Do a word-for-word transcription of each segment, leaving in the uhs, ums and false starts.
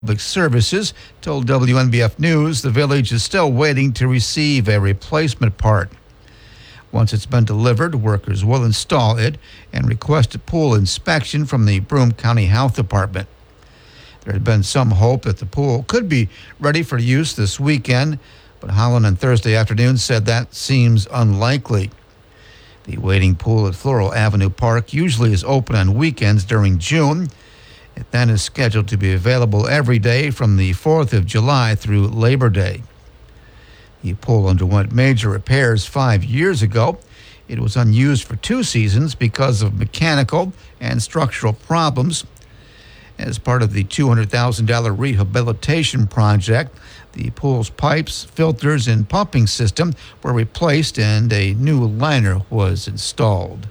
Public Services told W N B F News the village is still waiting to receive a replacement part. Once it's been delivered, workers will install it and request a pool inspection from the Broome County Health Department. There had been some hope that the pool could be ready for use this weekend, but Holland on Thursday afternoon said that seems unlikely. The waiting pool at Floral Avenue Park usually is open on weekends during June. It then is scheduled to be available every day from the fourth of July through Labor Day. The pool underwent major repairs five years ago. It was unused for two seasons because of mechanical and structural problems. As part of the two hundred thousand dollars rehabilitation project, the pool's pipes, filters, and pumping system were replaced and a new liner was installed.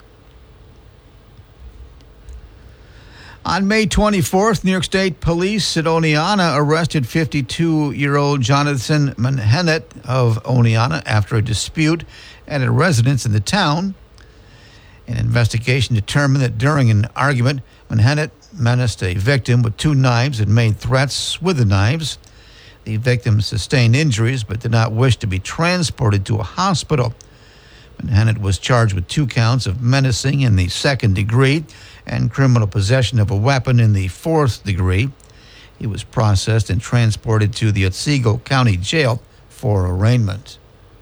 On May twenty-fourth, New York State Police at Oneonta arrested fifty-two-year-old Jonathan Menhennet of Oneonta after a dispute at a residence in the town. An investigation determined that during an argument, Menhennet menaced a victim with two knives and made threats with the knives. The victim sustained injuries but did not wish to be transported to a hospital. Menhennet was charged with two counts of menacing in the second degree and criminal possession of a weapon in the fourth degree. He was processed and transported to the Otsego County Jail for arraignment.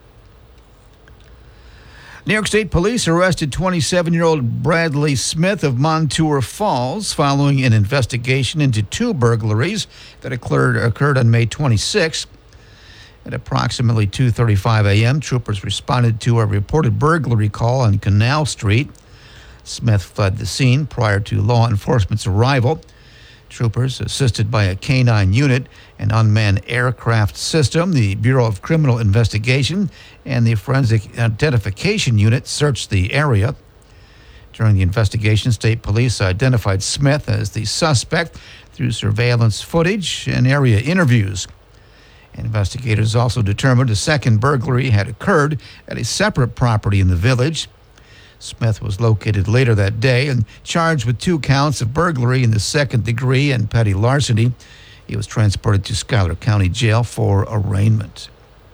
New York State Police arrested twenty-seven-year-old Bradley Smith of Montour Falls following an investigation into two burglaries that occurred, occurred on May twenty-sixth. At approximately two thirty-five a.m., troopers responded to a reported burglary call on Canal Street. Smith fled the scene prior to law enforcement's arrival. Troopers, assisted by a canine unit, an unmanned aircraft system, the Bureau of Criminal Investigation, and the Forensic Identification Unit, searched the area. During the investigation, state police identified Smith as the suspect through surveillance footage and area interviews. Investigators also determined a second burglary had occurred at a separate property in the village. Smith was located later that day and charged with two counts of burglary in the second degree and petty larceny. He was transported to Schuyler County Jail for arraignment.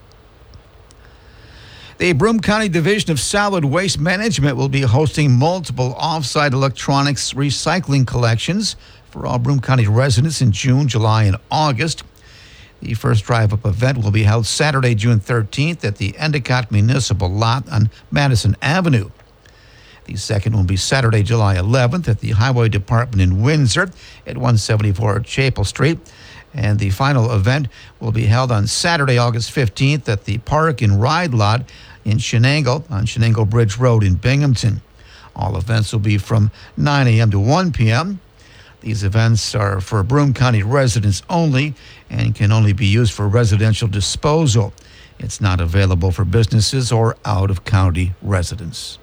The Broome County Division of Solid Waste Management will be hosting multiple off-site electronics recycling collections for all Broome County residents in June, July, and August. The first drive-up event will be held Saturday, June thirteenth at the Endicott Municipal Lot on Madison Avenue. The second will be Saturday, July eleventh at the Highway Department in Windsor at one seventy-four Chapel Street. And the final event will be held on Saturday, August fifteenth at the Park and Ride Lot in Shenango on Shenango Bridge Road in Binghamton. All events will be from nine a.m. to one p.m. These events are for Broome County residents only and can only be used for residential disposal. It's not available for businesses or out-of-county residents.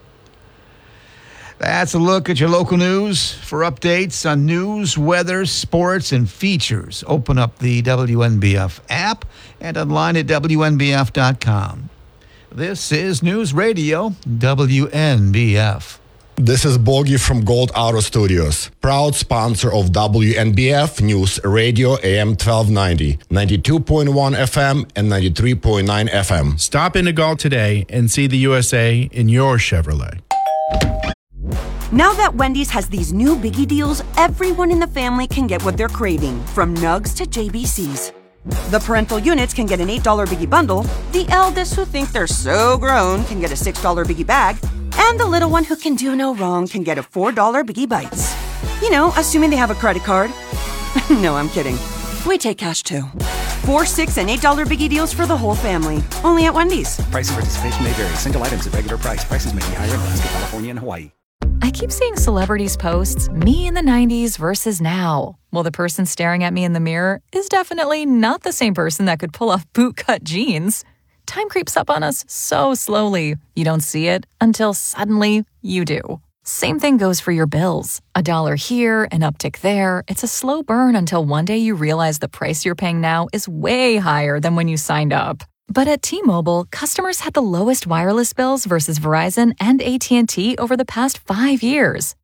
That's a look at your local news. For updates on news, weather, sports, and features, open up the W N B F app and online at W N B F dot com. This is News Radio W N B F. This is Bogi from Gold Auto Studios, proud sponsor of W N B F News Radio A M twelve ninety, ninety-two point one F M and ninety-three point nine F M. Stop into Galt today and see the U S A in your Chevrolet. Now that Wendy's has these new biggie deals, everyone in the family can get what they're craving, from nugs to J B Cs. The parental units can get an eight dollar biggie bundle, the eldest who think they're so grown can get a six dollar biggie bag, and the little one who can do no wrong can get a four dollar biggie bites. You know, assuming they have a credit card. No, I'm kidding. We take cash too. Four, six, and eight dollar biggie deals for the whole family. Only at Wendy's. Price and participation may vary. Single items at regular price. Prices may be higher in Alaska, California, and Hawaii. I keep seeing celebrities post me in the nineties versus now. Well, the person staring at me in the mirror is definitely not the same person that could pull off bootcut jeans. Time creeps up on us so slowly. You don't see it until suddenly you do. Same thing goes for your bills. A dollar here, an uptick there. It's a slow burn until one day you realize the price you're paying now is way higher than when you signed up. But at T-Mobile, customers had the lowest wireless bills versus Verizon and A T and T over the past five years.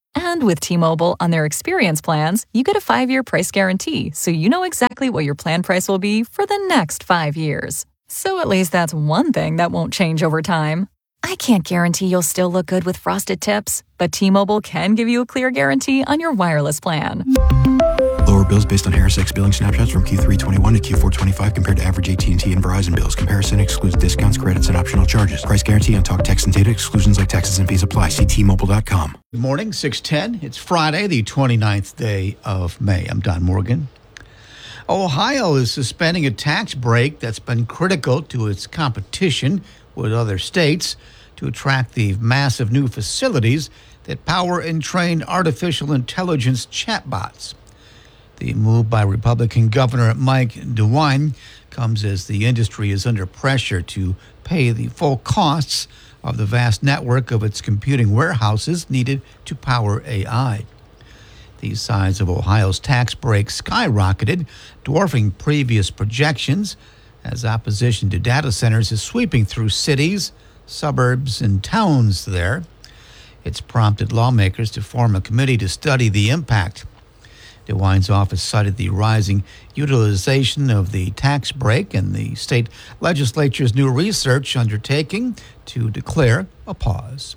And with T-Mobile, on their experience plans, you get a five-year price guarantee, so you know exactly what your plan price will be for the next five years. So at least that's one thing that won't change over time. I can't guarantee you'll still look good with frosted tips, but T-Mobile can give you a clear guarantee on your wireless plan. Lower bills based on Harris X billing snapshots from Q three twenty-one to Q four twenty-five compared to average A T and T and Verizon bills. Comparison excludes discounts, credits, and optional charges. Price guarantee on talk, text, and data. Exclusions like taxes and fees apply. See T Mobile dot com. Good morning, six ten. It's Friday, the twenty-ninth day of May. I'm Don Morgan. Ohio is suspending a tax break that's been critical to its competition with other states to attract the massive new facilities that power and train artificial intelligence chatbots. The move by Republican Governor Mike DeWine comes as the industry is under pressure to pay the full costs of the vast network of its computing warehouses needed to power A I. The size of Ohio's tax break skyrocketed, dwarfing previous projections, as opposition to data centers is sweeping through cities, suburbs, and towns there. It's prompted lawmakers to form a committee to study the impact. DeWine's office cited the rising utilization of the tax break and the state legislature's new research undertaking to declare a pause.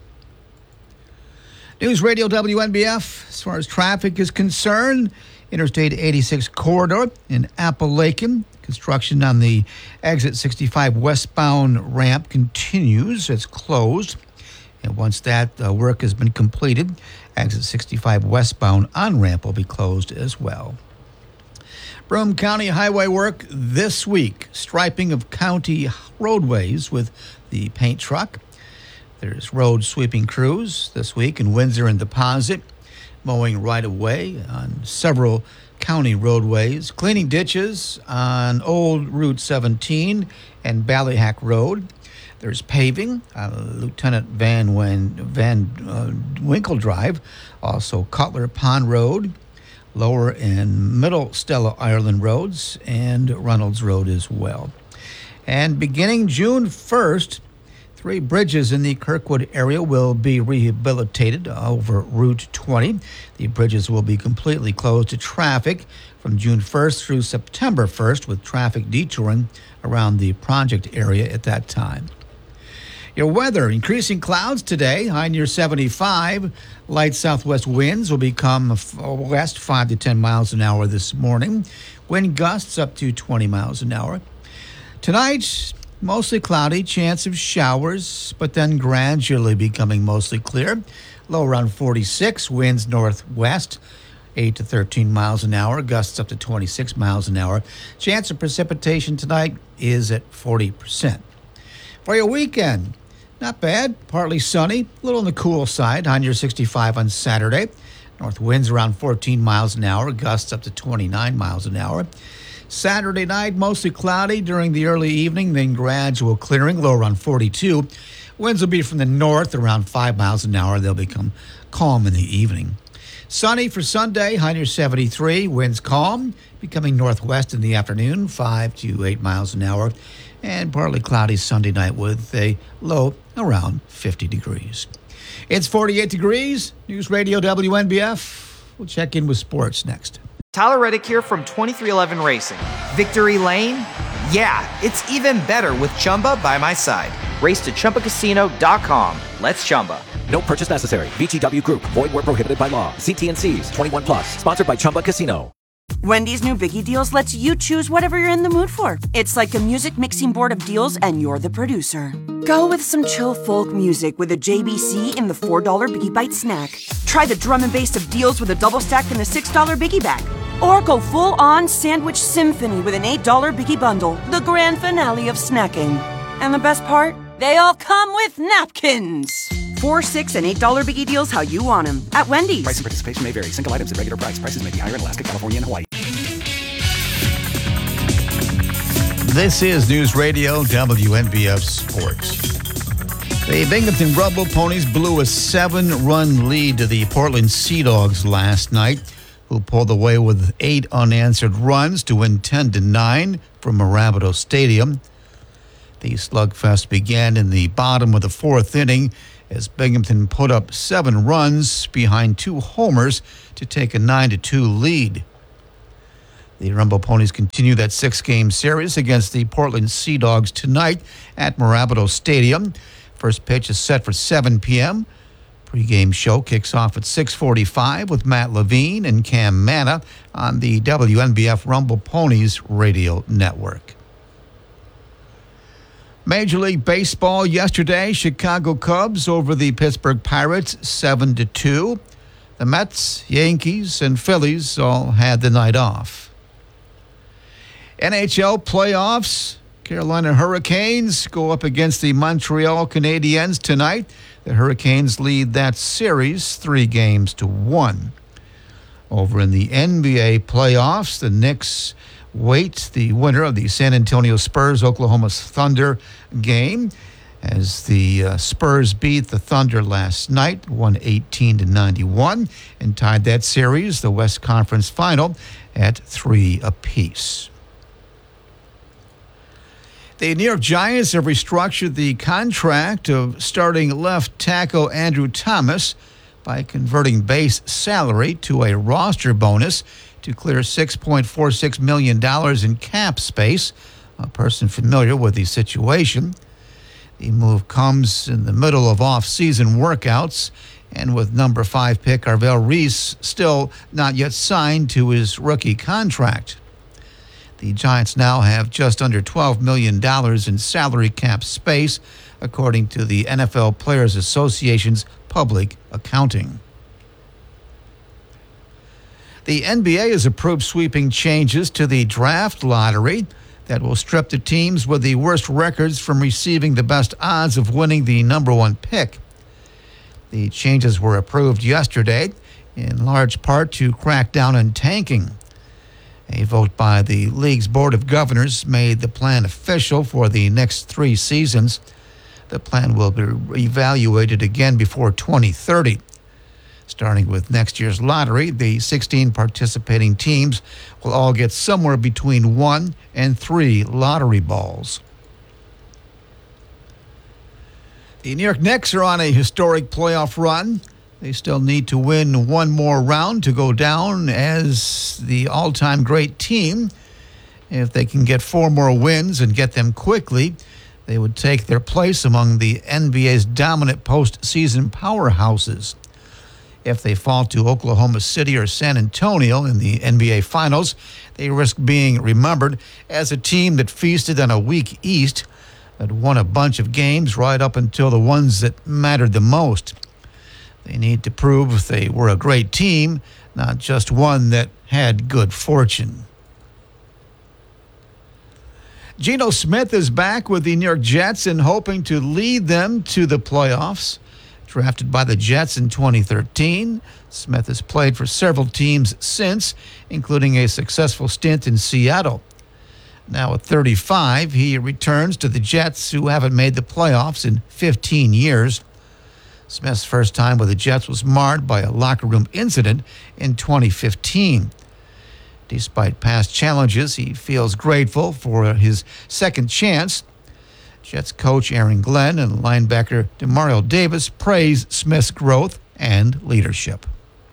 News Radio W N B F, as far as traffic is concerned, Interstate eighty-six corridor in Appalachian. Construction on the exit sixty-five westbound ramp continues. It's closed. And once that uh, work has been completed, exit sixty-five westbound on-ramp will be closed as well. Broome County highway work this week. Striping of county roadways with the paint truck. There's road sweeping crews this week in Windsor and Deposit, mowing right of way on several county roadways, cleaning ditches on Old Route seventeen and Ballyhack Road. There's paving on Lieutenant Van, Wen, Van uh, Winkle Drive, also Cutler Pond Road, Lower and Middle Stella Ireland Roads, and Reynolds Road as well. And beginning June first, three bridges in the Kirkwood area will be rehabilitated over Route twenty. The bridges will be completely closed to traffic from June first through September first, with traffic detouring around the project area at that time. Your weather, increasing clouds today, high near seventy-five. Light southwest winds will become west five to ten miles an hour this morning. Wind gusts up to twenty miles an hour. Tonight, mostly cloudy, chance of showers, but then gradually becoming mostly clear. Low around forty-six, winds northwest, eight to thirteen miles an hour, gusts up to twenty-six miles an hour. Chance of precipitation tonight is at forty percent. For your weekend, not bad, partly sunny, a little on the cool side, high near sixty-five on Saturday. North winds around fourteen miles an hour, gusts up to twenty-nine miles an hour. Saturday night, mostly cloudy during the early evening, then gradual clearing, low around forty-two. Winds will be from the north around five miles an hour. They'll become calm in the evening. Sunny for Sunday, high near seventy-three. Winds calm, becoming northwest in the afternoon, five to eight miles an hour. And partly cloudy Sunday night with a low around fifty degrees. It's forty-eight degrees. News Radio W N B F. We'll check in with sports next. Tyler Reddick here from twenty-three eleven Racing. Victory Lane? Yeah, it's even better with Chumba by my side. Race to Chumba Casino dot com. Let's Chumba. No purchase necessary. V G W Group. Void where prohibited by law. See T and C's. twenty-one plus. Sponsored by Chumba Casino. Wendy's new Biggie Deals lets you choose whatever you're in the mood for. It's like a music mixing board of deals, and you're the producer. Go with some chill folk music with a J B C in the four dollar Biggie Bite snack. Try the drum and bass of deals with a double stack in the six dollar Biggie Bag. Or go full-on sandwich symphony with an eight dollar Biggie Bundle, the grand finale of snacking. And the best part? They all come with napkins. Four, six, and eight dollar Biggie Deals how you want them at Wendy's. Price and participation may vary. Single items at regular price. Prices may be higher in Alaska, California, and Hawaii. This is News Radio W N B F Sports. The Binghamton Rumble Ponies blew a seven-run lead to the Portland Sea Dogs last night, who pulled away with eight unanswered runs to win ten to nine from Mirabito Stadium. The slugfest began in the bottom of the fourth inning as Binghamton put up seven runs behind two homers to take a nine to two lead. The Rumble Ponies continue that six-game series against the Portland Sea Dogs tonight at Mirabito Stadium. First pitch is set for seven p.m. Pre-game show kicks off at six forty-five with Matt Levine and Cam Manna on the W N B F Rumble Ponies radio network. Major League Baseball yesterday, Chicago Cubs over the Pittsburgh Pirates seven to two. The Mets, Yankees, and Phillies all had the night off. N H L playoffs, Carolina Hurricanes go up against the Montreal Canadiens tonight. The Hurricanes lead that series three games to one. Over in the N B A playoffs, the Knicks wait the winner of the San Antonio Spurs-Oklahoma Thunder game as the uh, Spurs beat the Thunder last night, one eighteen to ninety-one, and tied that series, the West Conference Final, at three apiece. The New York Giants have restructured the contract of starting left tackle Andrew Thomas by converting base salary to a roster bonus to clear six point four six million dollars in cap space. A person familiar with the situation. The move comes in the middle of off-season workouts, and with number five pick Arvel Reese still not yet signed to his rookie contract. The Giants now have just under twelve million dollars in salary cap space, according to the N F L Players Association's public accounting. The N B A has approved sweeping changes to the draft lottery that will strip the teams with the worst records from receiving the best odds of winning the number one pick. The changes were approved yesterday, in large part to crack down on tanking. A vote by the league's Board of Governors made the plan official for the next three seasons. The plan will be evaluated again before twenty thirty. Starting with next year's lottery, the sixteen participating teams will all get somewhere between one and three lottery balls. The New York Knicks are on a historic playoff run. They still need to win one more round to go down as the all-time great team. If they can get four more wins and get them quickly, they would take their place among the N B A's dominant postseason powerhouses. If they fall to Oklahoma City or San Antonio in the N B A Finals, they risk being remembered as a team that feasted on a weak East, that won a bunch of games right up until the ones that mattered the most. They need to prove they were a great team, not just one that had good fortune. Geno Smith is back with the New York Jets and hoping to lead them to the playoffs. Drafted by the Jets in twenty thirteen, Smith has played for several teams since, including a successful stint in Seattle. Now at thirty-five, he returns to the Jets, who haven't made the playoffs in fifteen years. Smith's first time with the Jets was marred by a locker room incident in twenty fifteen. Despite past challenges, he feels grateful for his second chance. Jets coach Aaron Glenn and linebacker Demario Davis praise Smith's growth and leadership.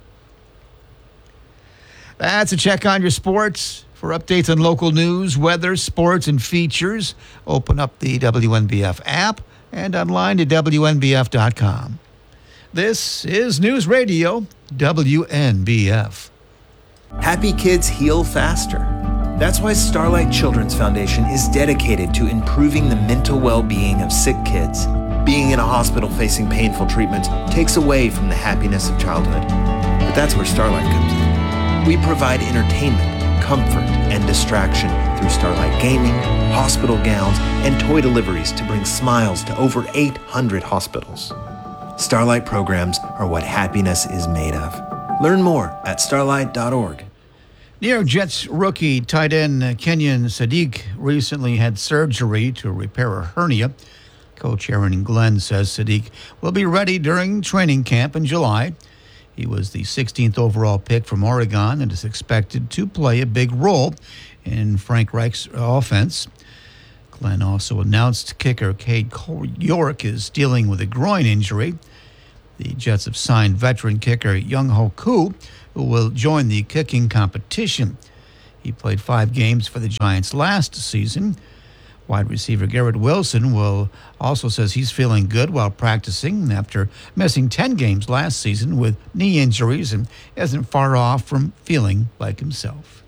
That's a check on your sports. For updates on local news, weather, sports, and features, open up the W N B F app and online at W N B F dot com. This is News Radio W N B F. Happy kids heal faster. That's why Starlight Children's Foundation is dedicated to improving the mental well-being of sick kids. Being in a hospital facing painful treatments takes away from the happiness of childhood. But that's where Starlight comes in. We provide entertainment, comfort, and distraction through Starlight gaming, hospital gowns, and toy deliveries to bring smiles to over eight hundred hospitals. Starlight programs are what happiness is made of. Learn more at starlight dot org. New York Jets rookie tight end Kenyon Sadiq recently had surgery to repair a hernia. Coach Aaron Glenn says Sadiq will be ready during training camp in July. He was the sixteenth overall pick from Oregon and is expected to play a big role in Frank Reich's offense. Glenn also announced kicker Cade York is dealing with a groin injury. The Jets have signed veteran kicker Young-Ho Koo, who will join the kicking competition. He played five games for the Giants last season. Wide receiver Garrett Wilson will also says he's feeling good while practicing after missing ten games last season with knee injuries and isn't far off from feeling like himself.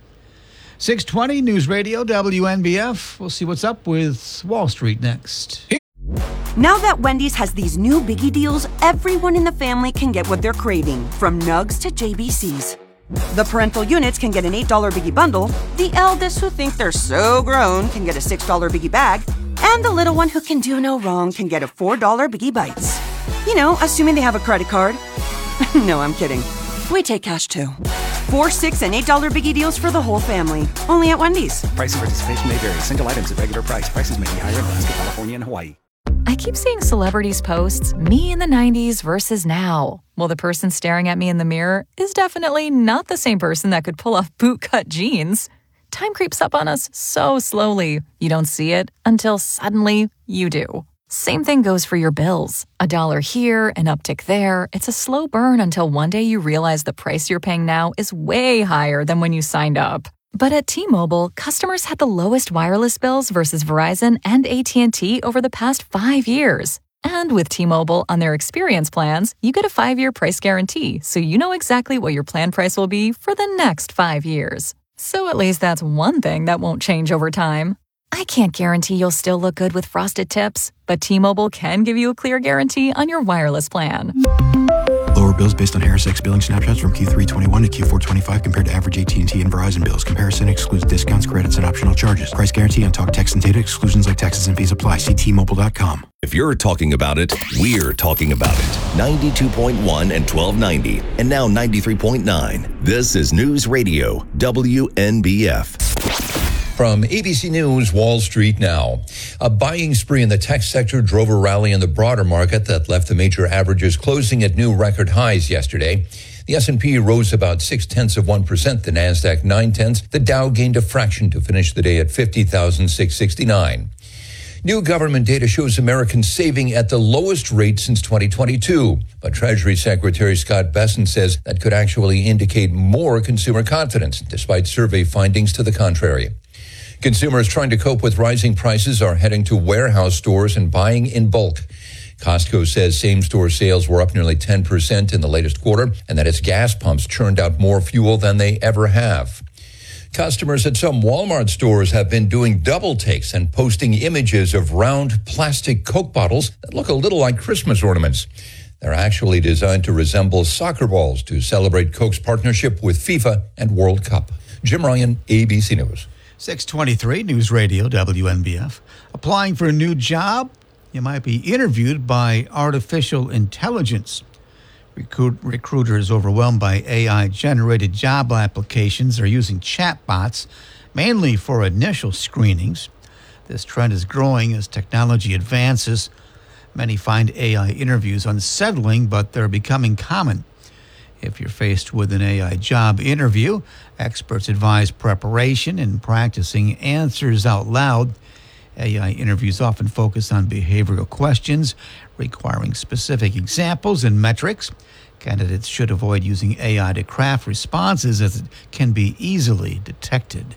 six twenty News Radio W N B F. We'll see what's up with Wall Street next. Now that Wendy's has these new biggie deals, everyone in the family can get what they're craving, from Nugs to J B Cs. The parental units can get an eight dollar biggie bundle, the eldest who think they're so grown can get a six dollar biggie bag, and the little one who can do no wrong can get a four dollar biggie bites. You know, assuming they have a credit card. No, I'm kidding. We take cash too. Four, six, and eight dollar biggie deals for the whole family. Only at Wendy's. Price and participation may vary. Single items at regular price. Prices may be higher in Alaska, California, and Hawaii. I keep seeing celebrities posts, me in the nineties versus now. Well, the person staring at me in the mirror is definitely not the same person that could pull off bootcut jeans. Time creeps up on us so slowly. You don't see it until suddenly you do. Same thing goes for your bills. A dollar here, an uptick there. It's a slow burn until one day you realize the price you're paying now is way higher than when you signed up. But at T-Mobile, customers had the lowest wireless bills versus Verizon and A T and T over the past five years. And with T-Mobile on their experience plans, you get a five-year price guarantee, so you know exactly what your plan price will be for the next five years. So at least that's one thing that won't change over time. I can't guarantee you'll still look good with frosted tips, but T-Mobile can give you a clear guarantee on your wireless plan. Lower bills based on Harris X billing snapshots from Q three twenty-one to Q four twenty-five compared to average A T and T and Verizon bills. Comparison excludes discounts, credits, and optional charges. Price guarantee on talk, text, and data. Exclusions like taxes and fees apply. See T Mobile dot com. If you're talking about it, we're talking about it. ninety-two point one and twelve ninety, and now ninety-three point nine. This is News Radio W N B F. From A B C News, Wall Street Now. A buying spree in the tech sector drove a rally in the broader market that left the major averages closing at new record highs yesterday. The S and P rose about six-tenths of one percent, the NASDAQ nine-tenths. The Dow gained a fraction to finish the day at fifty thousand six hundred sixty-nine. New government data shows Americans saving at the lowest rate since twenty twenty-two. But Treasury Secretary Scott Bessent says that could actually indicate more consumer confidence, despite survey findings to the contrary. Consumers trying to cope with rising prices are heading to warehouse stores and buying in bulk. Costco says same-store sales were up nearly ten percent in the latest quarter and that its gas pumps churned out more fuel than they ever have. Customers at some Walmart stores have been doing double takes and posting images of round plastic Coke bottles that look a little like Christmas ornaments. They're actually designed to resemble soccer balls to celebrate Coke's partnership with FIFA and World Cup. Jim Ryan, A B C News. six twenty-three News Radio W N B F. Applying for a new job? You might be interviewed by artificial intelligence. Recruit, recruiters overwhelmed by A I-generated job applications are using chatbots, mainly for initial screenings. This trend is growing as technology advances. Many find A I interviews unsettling, but they're becoming common. If you're faced with an A I job interview, experts advise preparation and practicing answers out loud. A I interviews often focus on behavioral questions, requiring specific examples and metrics. Candidates should avoid using A I to craft responses as it can be easily detected.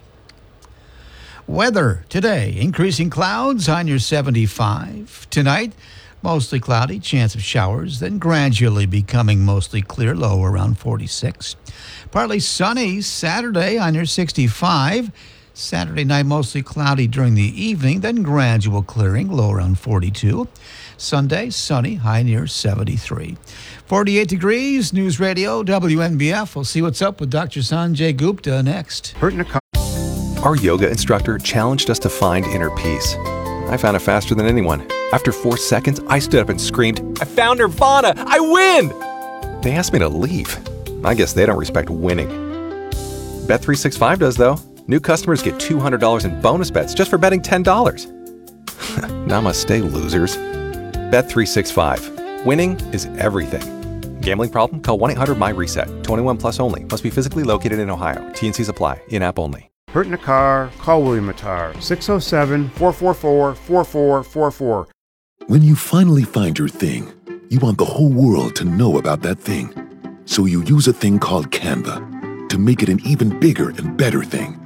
Weather today, increasing clouds, high near seventy-five. Tonight, mostly cloudy, chance of showers, then gradually becoming mostly clear, low around forty-six. Partly sunny Saturday, high near sixty-five. Saturday night, mostly cloudy during the evening, then gradual clearing, low around forty-two. Sunday, sunny, high near seventy-three. forty-eight degrees, News Radio, W N B F. We'll see what's up with Doctor Sanjay Gupta next. Our yoga instructor challenged us to find inner peace. I found it faster than anyone. After four seconds, I stood up and screamed, "I found Nirvana! I win!" They asked me to leave. I guess they don't respect winning. Bet three sixty-five does, though. New customers get two hundred dollars in bonus bets just for betting ten dollars. Namaste, losers. Bet three sixty-five. Winning is everything. Gambling problem? Call one eight hundred M Y RESET. twenty-one plus only. Must be physically located in Ohio. T and Cs apply. In-app only. Hurt in a car? Call William Attar. six oh seven, four four four, four four four four. When you finally find your thing, you want the whole world to know about that thing. So you use a thing called Canva to make it an even bigger and better thing.